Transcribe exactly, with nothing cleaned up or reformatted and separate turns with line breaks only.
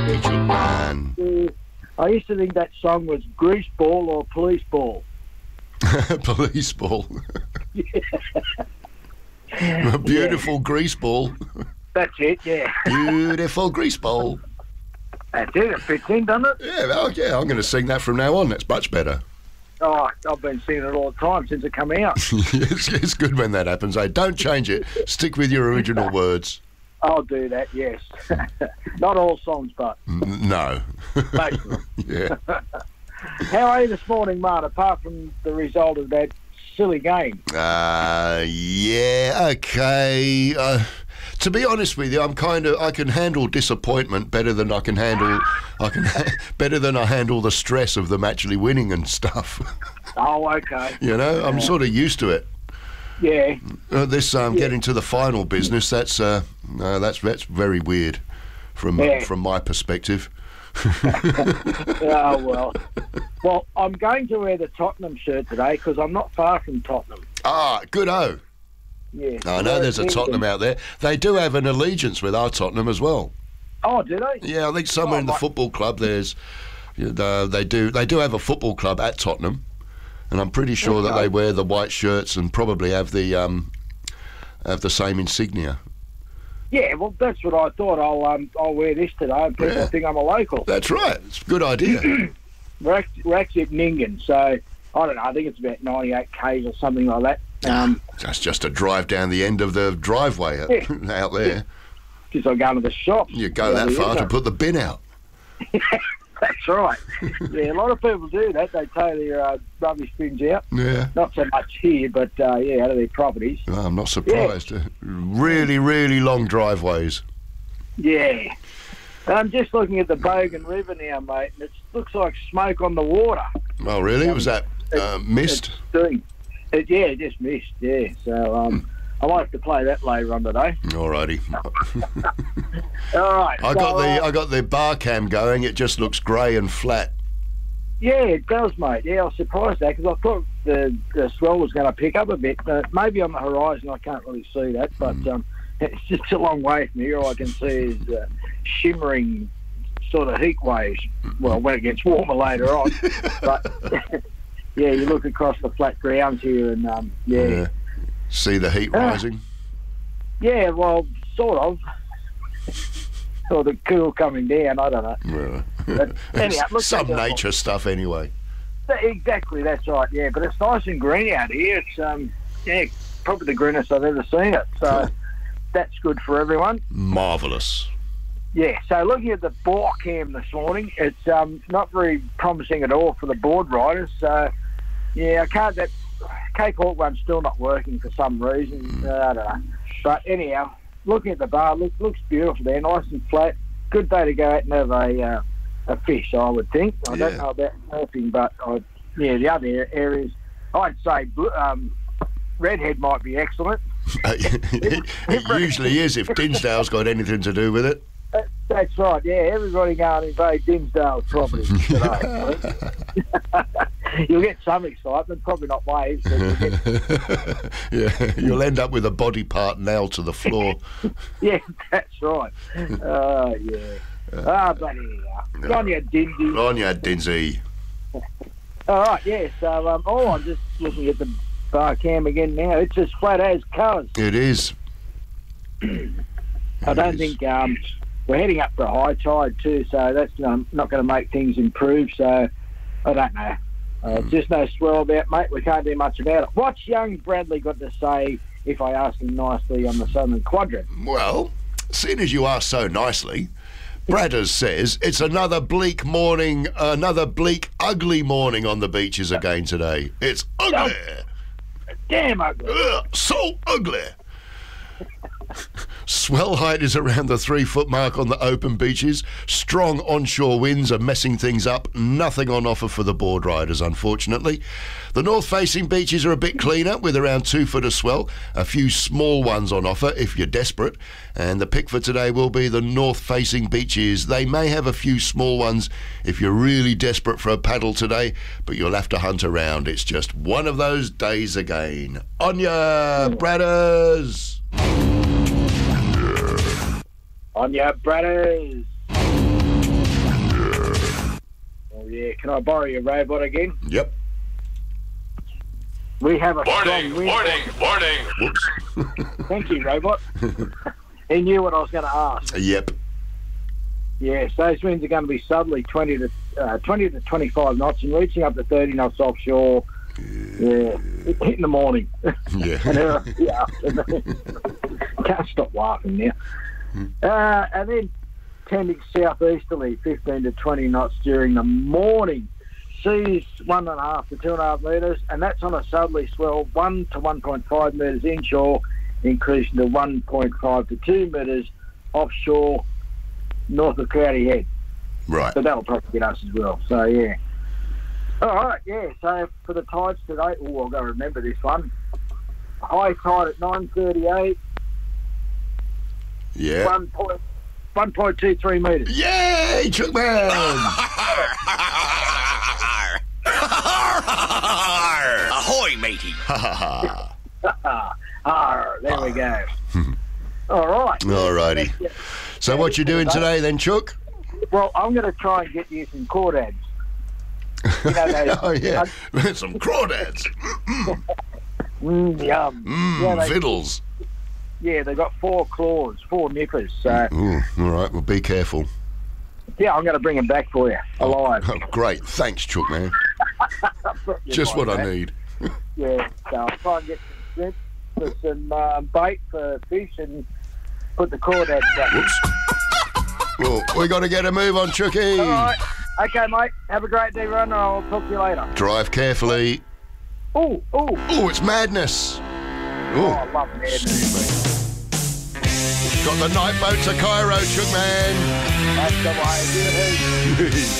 Get your man.
I used to think that song was Grease Ball or Police Ball.
Police ball. A beautiful yeah. grease ball.
That's it, yeah.
Beautiful grease ball.
That's it, it fits in, doesn't it?
Yeah, oh, yeah, I'm going to sing that from now on. That's much better.
Oh, I've been singing it all the time since it came out.
it's, it's good when that happens, eh? Don't change it. Stick with your original words.
I'll do that, yes. Not all songs, but...
N- no.
Most of them.
Yeah.
How are you this morning, Mark, apart from the result of that silly game?
Uh, yeah, okay. Uh, to be honest with you, I'm kind of... I can handle disappointment better than I can handle... I can better than I handle the stress of them actually winning and stuff.
Oh, okay.
You know, I'm sort of used to it.
Yeah.
Uh, this um,
yeah.
getting to the final business, that's uh, uh, that's that's very weird from
yeah.
uh, from my perspective.
Oh, well. Well, I'm going to wear the Tottenham shirt today because I'm not far from Tottenham.
Ah, good-o.
Yeah.
I know there's a Tottenham out there. They do have an allegiance with our Tottenham as well.
Oh, do they?
Yeah, I think somewhere oh, in the right. football club there's... Uh, they do they do have a football club at Tottenham. And I'm pretty sure okay. that they wear the white shirts and probably have the um, have the same insignia.
Yeah, well, that's what I thought. I'll um, I'll wear this today, and people yeah. think I'm a local.
That's right. It's a good idea.
we're, actually, we're actually at Nyngan, so I don't know. I think it's about ninety-eight k's or something like that. Um,
That's just a drive down the end of the driveway
yeah.
out there.
Just like going to the shops.
You go that far to put the bin out.
That's right. Yeah, a lot of people do that. They tow their uh, rubbish bins out.
Yeah.
Not so much here, but uh, yeah, out of their properties.
Oh, I'm not surprised. Yeah. Really, really long driveways.
Yeah. I'm just looking at the Bogan River now, mate, and it looks like smoke on the water.
Oh, really? Um, Was that uh, mist?
It's doing, it, yeah, just mist, yeah. So um, I might have to play that later on today.
Alrighty.
All right.
I
so,
got the
uh,
I got the bar cam going. It just looks grey and flat.
Yeah, it does, mate. Yeah, I was surprised that because I thought the, the swell was going to pick up a bit. Uh, maybe on the horizon, I can't really see that, but mm. um, it's just a long way from here. All I can see is uh, shimmering sort of heat waves. Well, when it gets warmer later on, but yeah, you look across the flat grounds here, and um, yeah.
yeah, see the heat
uh,
rising.
Yeah, well, sort of. Or the cool coming down, I don't know.
Yeah.
But anyhow, look,
some nature all. stuff anyway.
Exactly, that's right, yeah. But it's nice and green out here. It's, um, yeah, probably the greenest I've ever seen it. So that's good for everyone.
Marvellous.
Yeah, so looking at the boar cam this morning, it's um, not very promising at all for the board riders. So, yeah, I can't... That Cape Hawk one's still not working for some reason. Mm. Uh, I don't know. But anyhow... Looking at the bar, look, looks beautiful there, nice and flat. Good day to go out and have a uh, a fish, I would think. I yeah. don't know about surfing, but I, yeah, the other areas, I'd say um, Redhead might be excellent.
it, it usually is if Dinsdale's got anything to do with it.
That, that's right, yeah. Everybody going to invade Dinsdale's property today. You'll get some excitement, probably not waves. But you'll get...
yeah, you'll end up with a body part nailed to the floor.
Yeah, that's right. Oh, yeah. Ah, but here you are. Good on you, Dinsy.
On you, Dinsy.
All right, yeah, so um, oh, I'm just looking at the bar cam again now. It's as flat as colours.
It is.
I don't think... Um, we're heading up for a high tide too, so that's um, not going to make things improve, so I don't know. Uh, just no swell about, mate. We can't do much about it. What's young Bradley got to say if I ask him nicely on the Southern Quadrant?
Well, seeing as you ask so nicely, Bradders says it's another bleak morning, another bleak, ugly morning on the beaches again today. It's ugly.
Oh, damn ugly.
Ugh, so ugly. Swell height is around the three-foot mark on the open beaches. Strong onshore winds are messing things up. Nothing on offer for the board riders, unfortunately. The north-facing beaches are a bit cleaner, with around two foot of swell. A few small ones on offer if you're desperate. And the pick for today will be the north-facing beaches. They may have a few small ones if you're really desperate for a paddle today, but you'll have to hunt around. It's just one of those days again. On ya, Bradders!
On your brothers. Can I borrow your robot again?
Yep.
We have a
Warning,
strong wind.
warning, warning.
Whoops.
Thank you, robot. He knew what I was going to ask.
Yep.
Yes, those winds are going to be southerly, twenty to uh, twenty to twenty-five knots, and reaching up to thirty knots offshore. Yeah, in the morning.
Yeah.
And early in the afternoon. Can't stop laughing now. Uh, and then tending southeasterly, fifteen to twenty knots during the morning. Seas one and a half to two and a half metres, and that's on a southerly swell, one to one point five metres inshore, increasing to one point five to two metres offshore, north of Crowdy Head.
Right.
So that'll probably get us as well. So yeah. All right, yeah. So for the tides today, oh, I've got to remember this one. High tide at nine thirty-eight.
Yeah.
One point one point two three metres.
Yay, Chuckman!
Ahoy, matey.
Ha ha ha.
Ah, there we go. All right.
All righty. So what you doing today then, Chuck?
Well, I'm going to try and get you some crawdads. You know, those,
Oh yeah, some crawdads.
mm, yum.
Mmm,
yeah, they,
fiddles.
yeah, they've got four claws, four nippers. So
Ooh, all right, well, be careful.
yeah, I'm going to bring them back for you alive.
Oh, great. Thanks, Chuck, man.
You
Just
mind
what I
that.
need.
Yeah, so I'll try and get some shrimp, put some um, bait for fish, and put the crawdads back.
Whoops. Well, we got to get a move on, Chucky.
All right. Okay, mate. Have a great day, run, and I'll talk to you later.
Drive carefully.
Oh, oh.
Oh, it's madness.
Oh,
Oh,
I love it.
excuse me. Got the night boat to Cairo, Chuck, man.
That's the way. Do it.